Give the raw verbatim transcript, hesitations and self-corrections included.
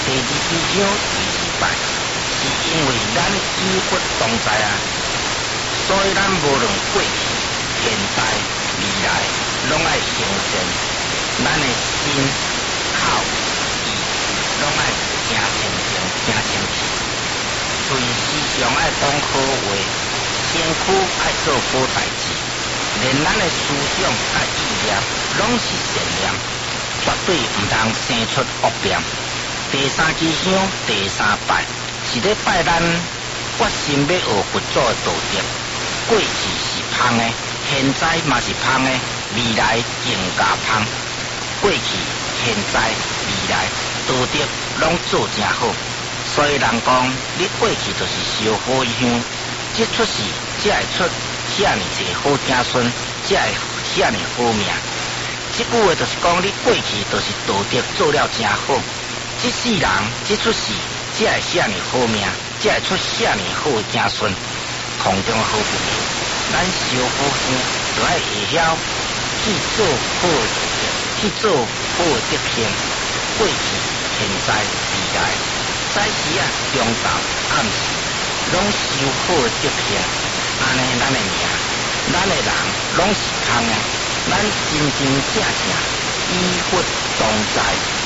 第二支香第二拜，是因为咱有佛同在啊，所以咱无论过去、现在、未来，拢爱行善，咱的心、口、意，拢爱正清净、正清气。随时常爱讲好话，身躯爱做好代志，连咱的思想甲意念拢是善念，绝对毋通生出恶念。第三支香第三拜是咧拜咱决心要学佛祖的道德，过去是芳的，现在嘛是芳的，未来更加芳。过去、现在、未来道德拢做真好。所以人讲，你过去就是烧好香，这出世才会出遐尔济好子孙，才会遐尔好命。这句话就是讲，你过去就是道德做了真好，这世人这出世才会遐尔好命，才会出遐尔好的子孙。空中的好朋友，咱烧好香，就爱会晓去做好的德，去做好的德行。过去、现在、未来。早时啊，中昼、暗时，拢修好的德行，安尼咱的命，咱的人拢是通的，咱真真正正依佛同在。